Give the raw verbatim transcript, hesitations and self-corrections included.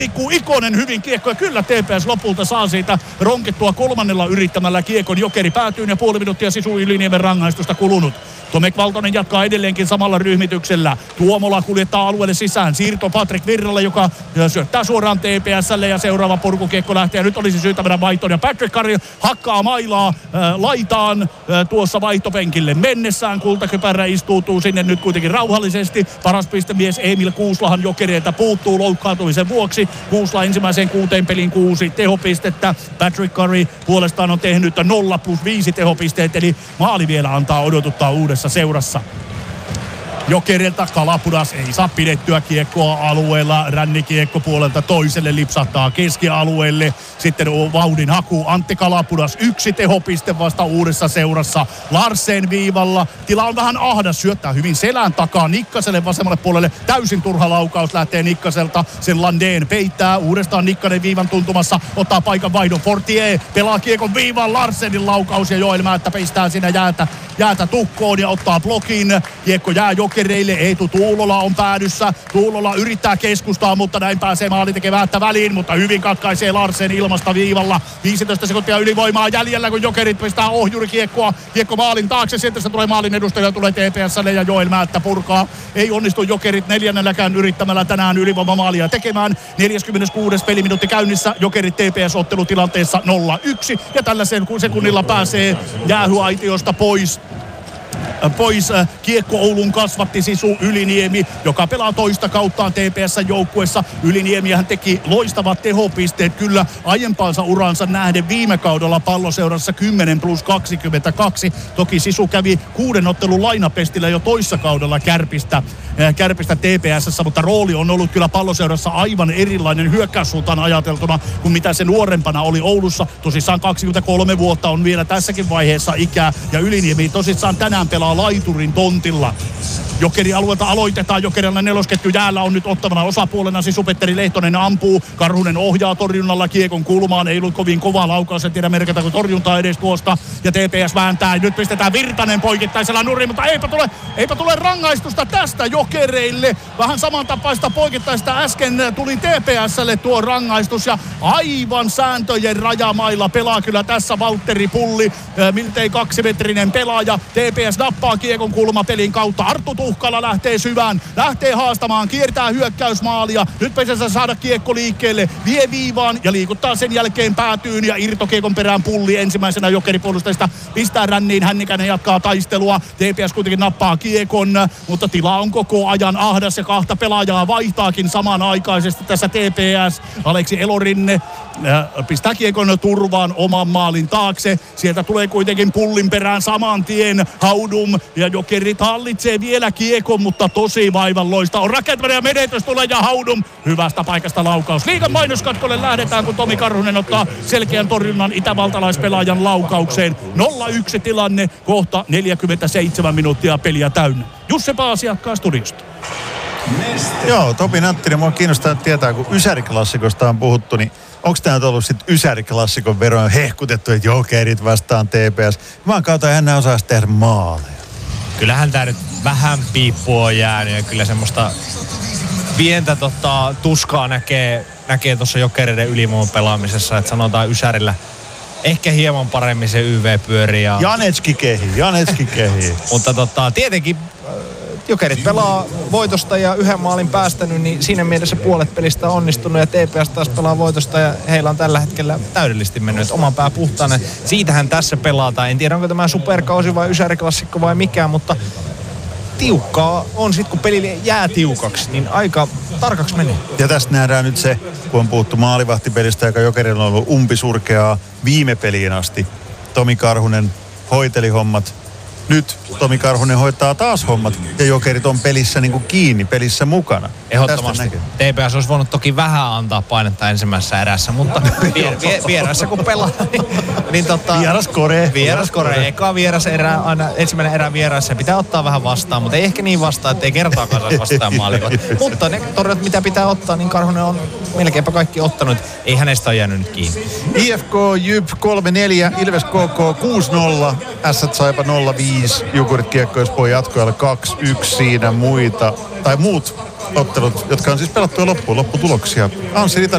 Liikkuu Ikonen hyvin kiekko ja kyllä T P S lopulta saa siitä ronkittua kolmannella yrittämällä kiekon. Jokeri päätyy ja puoli minuuttia Sisu Yliniemen rangaistusta kulunut. Tomek Valtonen jatkaa edelleenkin samalla ryhmityksellä. Tuomola kuljettaa alueelle sisään. Siirto Patrick Virralle, joka syöttää suoraan T P S:lle ja seuraava purkukiekko lähtee. Ja nyt olisi syytä mennä vaihtoon. Ja Patrick Kari hakkaa mailaa äh, laitaan äh, tuossa vaihtopenkille mennessään. Kultakypärä istuutuu sinne nyt kuitenkin rauhallisesti. Paras pistemies Emil Kuuslahan Jokereilta puuttuu loukkaantumisen vuoksi. Kuusla ensimmäiseen kuuteen peliin kuusi tehopistettä. Patrick Kari puolestaan on tehnyt nolla plus viisi tehopisteet. Eli maali vielä antaa odotuttaa uudessa seurassa. Jokerilta Kalapudas ei saa pidettyä kiekkoa alueella. Rännikiekko puolelta toiselle lipsahtaa keskialueelle. Sitten vauhdin haku Antti Kalapudas. Yksi tehopiste vasta uudessa seurassa. Larsen viivalla. Tila on vähän ahdas. Syöttää hyvin selän takaa Nikkaselle vasemmalle puolelle. Täysin turha laukaus lähtee Nikkaselta. Sen Landeen peittää. Uudestaan Nikkanen viivan tuntumassa. Ottaa paikan vaihdon. Fortier pelaa kiekon viivan. Larsenin laukaus ja Joel Määttä peistää siinä jäätä, jäätä tukkoon ja ottaa blokin. Kiekko jää Jokereille. Eetu Tuulola on päädyssä. Tuulola yrittää keskustaa, mutta näin pääsee maalintekeväättä väliin, mutta hyvin katkaisee Larsen ilmasta viivalla. viisitoista sekuntia ylivoimaa jäljellä, kun Jokerit pistää ohjurikiekkoa. Kiekko maalin taakse. Sieltä se tulee maalin edustaja, tulee T P S:lle ja Joel Määttä purkaa. Ei onnistu Jokerit neljännelläkään yrittämällä tänään ylivoimamaalia tekemään. neljäskymmeneskuudes peliminuutti käynnissä. Jokerit T P S-ottelutilanteessa nolla yksi. Ja tällä sekunnilla pääsee jäähyaitiosta pois. Pois kiekko Oulun kasvatti Sisu Yliniemi, joka pelaa toista kauttaan T P S-joukkuessa. Yliniemihän teki loistavat tehopisteet kyllä aiempansa uransa nähden viime kaudella Palloseurassa kymmenen plus kaksikymmentäkaksi. Toki Sisu kävi kuuden ottelun lainapestillä jo toissa kaudella Kärpistä, äh, Kärpistä T P S:ssä, mutta rooli on ollut kyllä Palloseurassa aivan erilainen hyökkäyssuuntaan ajateltuna kuin mitä se nuorempana oli Oulussa. Tosissaan kaksikymmentäkolme vuotta on vielä tässäkin vaiheessa ikää ja Yliniemi tosissaan tänään pelaa laiturin tontilla. Jokeri alueelta aloitetaan. Jokerilla nelosketju jäällä on nyt ottavana osapuolena. Sisu-Petteri Lehtonen ampuu. Karhunen ohjaa torjunnalla kiekon kulmaan. Ei ollut kovin kova laukaus. En tiedä merkitä kuin torjuntaa edes tuosta. Ja T P S vääntää. Nyt pistetään Virtanen poikittaisella nurin, mutta eipä tule, eipä tule rangaistusta tästä Jokereille. Vähän samantapaista poikittaista äsken tuli T P S:lle tuo rangaistus. Ja aivan sääntöjen rajamailla pelaa kyllä tässä Valtteri Pulli. Miltei kaksimetrinen pelaaja. T P S nappaa kiekon kulmapelin kautta. Arttu Tuhkala lähtee syvään, lähtee haastamaan, kiertää hyökkäysmaalia. Nyt pesensä saada kiekko liikkeelle, vie viivaan ja liikuttaa sen jälkeen päätyyn ja irtokiekon perään Pulli ensimmäisenä Jokeripuolustajista pistää ränniin. Hännikäinen jatkaa taistelua. T P S kuitenkin nappaa kiekon, mutta tila on koko ajan ahdas ja kahta pelaajaa vaihtaakin samanaikaisesti tässä T P S. Aleksi Elorinne äh, pistää kiekon turvaan oman maalin taakse. Sieltä tulee kuitenkin Pullin perään saman tien Haudum ja Jokerit hallitsee vielä kiekon, mutta tosi vaivalloista on rakentaminen ja menetys tulee ja Haudum hyvästä paikasta laukaus. Liigan mainoskatkolle lähdetään, kun Tomi Karhunen ottaa selkeän torjunnan itävaltalaispelaajan laukaukseen. nolla yksi tilanne, kohta neljäkymmentäseitsemän minuuttia peliä täynnä. Jussi Paasi jatkaa studiosta. Joo, Topi Nattinen, mua kiinnostaa tietää, kun Ysäri-klassikosta on puhuttu, niin onko tämä nyt ollut sitten Ysäri-klassikon veroin hehkutettu, että Jokerit vastaan T P S? Mä kautta hän osaisi tehdä maaleja. Kyllähän tää nyt vähän piippua on jäänyt ja kyllä semmoista pientä tota, tuskaa näkee, näkee tuossa Jokereiden ylimuun pelaamisessa, että sanotaan Ysärillä ehkä hieman paremmin se Y V pyörii. Ja... Janetski kehi, Janetski kehi. Mutta tota, tietenkin Jokerit pelaa voitosta ja yhden maalin päästänyt, niin siinä mielessä puolet pelistä on onnistunut ja T P S taas pelaa voitosta ja heillä on tällä hetkellä täydellisesti mennyt oman pää puhtaana. Siitähän tässä pelataan. En tiedä, onko tämä superkausi vai Ysäri-klassikko vai mikään, mutta tiukkaa on sitten, kun peli jää tiukaksi, niin aika tarkaksi menee. Ja tästä nähdään nyt se, kun on puhuttu maalivahtipelistä, joka Jokerilla on ollut umpisurkeaa viime peliin asti. Tomi Karhunen hoiteli hommat. Nyt Tomi Karhunen hoitaa taas hommat ja Jokerit on pelissä niin kuin kiinni, pelissä mukana. Ehdottomasti. T P S olisi voinut toki vähän antaa painetta ensimmäisessä erässä, mutta vier, vier, vieressä kun pelaa, niin, niin tota... Vieras kore. Vieras kore. Eka vieras erä, aina ensimmäinen erä vieressä. Pitää ottaa vähän vastaan, mutta ei ehkä niin vastaan, että ei kertaakaan saa vastaan maaliva. Mutta ne torjut, mitä pitää ottaa, niin Karhunen on melkeinpä kaikki ottanut. Ei hänestä ole jäänyt nyt kiinni. I F K Jyp kolme neljä, Ilves K K kuusi nolla, Ässät Saipa nolla viisi, Jukurit Kiekko Espoo jatkoajalle kaksi yksi siinä muita, tai muut ottelut, jotka on siis pelattu jo loppuun, lopputuloksia. Anssi Ritari